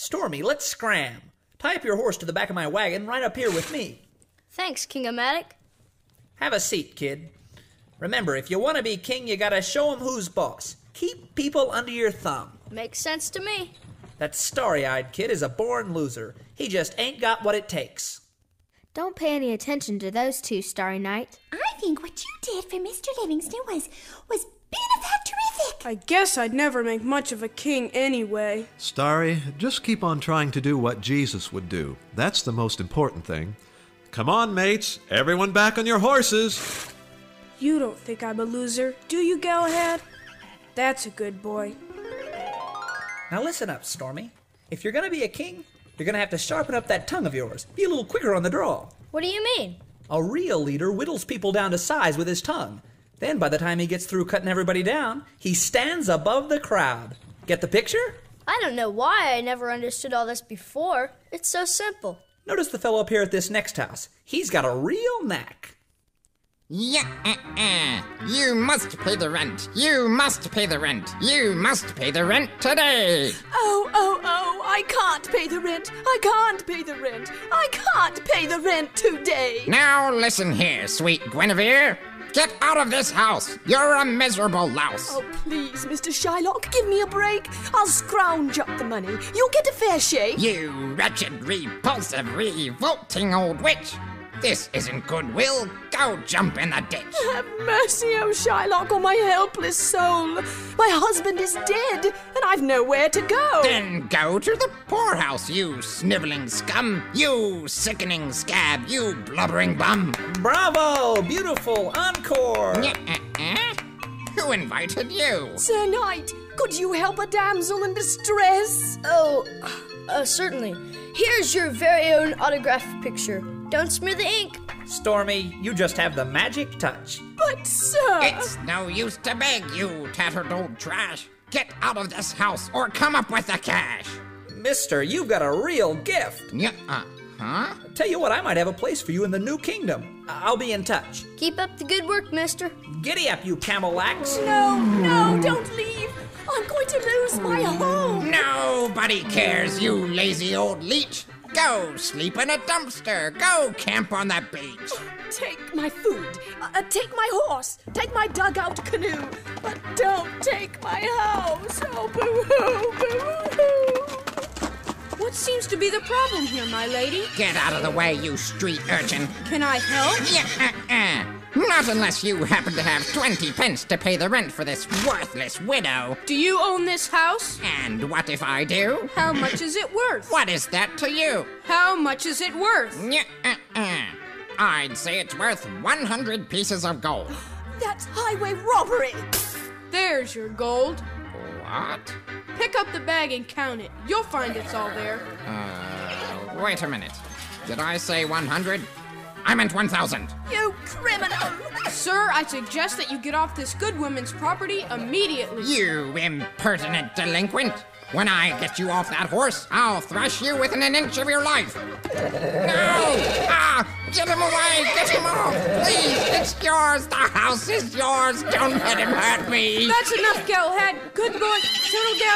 Stormy, let's scram. Tie up your horse to the back of my wagon right up here with me. Thanks, King-O-Matic. Have a seat, kid. Remember, if you want to be king, you gotta show 'em who's boss. Keep people under your thumb. Makes sense to me. That starry-eyed kid is a born loser. He just ain't got what it takes. Don't pay any attention to those two, Starry Night. I think what you did for Mr. Livingston was benefactorific. I guess I'd never make much of a king anyway. Starry, just keep on trying to do what Jesus would do. That's the most important thing. Come on, mates. Everyone back on your horses. You don't think I'm a loser, do you, Galahad? That's a good boy. Now listen up, Stormy. If you're gonna be a king, you're gonna have to sharpen up that tongue of yours. Be a little quicker on the draw. What do you mean? A real leader whittles people down to size with his tongue. Then by the time he gets through cutting everybody down, he stands above the crowd. Get the picture? I don't know why I never understood all this before. It's so simple. Notice the fellow up here at this next house. He's got a real knack. Yeah, You must pay the rent. You must pay the rent. You must pay the rent today. Oh, I can't pay the rent. I can't pay the rent. I can't pay the rent today. Now listen here, sweet Guinevere. Get out of this house. You're a miserable louse. Oh, please, Mr. Shylock, give me a break. I'll scrounge up the money. You'll get a fair shake. You wretched, repulsive, revolting old witch. This isn't goodwill. Go jump in the ditch. Have mercy, oh Shylock, on my helpless soul. My husband is dead, and I've nowhere to go. Then go to the poorhouse, you sniveling scum. You sickening scab. You blubbering bum. Bravo! Beautiful! Encore! Who invited you? Sir Knight, could you help a damsel in distress? Certainly. Here's your very own autographed picture. Don't smear the ink. Stormy, you just have the magic touch. But, sir... It's no use to beg, you tattered old trash. Get out of this house or come up with the cash. Mister, you've got a real gift. Huh? Tell you what, I might have a place for you in the new kingdom. I'll be in touch. Keep up the good work, mister. Giddy up, you camel-lax. No, don't leave. I'm going to lose my home. Nobody cares, you lazy old leech. Go sleep in a dumpster. Go camp on the beach. Take my food. Take my horse. Take my dugout canoe. But don't take my house. Oh, boo-hoo, boo-hoo. What seems to be the problem here, my lady? Get out of the way, you street urchin. Can I help? Not unless you happen to have 20 pence to pay the rent for this worthless widow. Do you own this house? And what if I do? How much is it worth? What is that to you? How much is it worth? I'd say it's worth 100 pieces of gold. That's highway robbery. There's your gold. What? Pick up the bag and count it. You'll find it's all there. Wait a minute. Did I say 100? I meant 1,000. You criminal! Sir, I suggest that you get off this good woman's property immediately. You impertinent delinquent. When I get you off that horse, I'll thrash you within an inch of your life. No! Get him away! Get him off! Please, it's yours! The house is yours! Don't let him hurt me! That's enough, Galahad. Good boy. Settle down.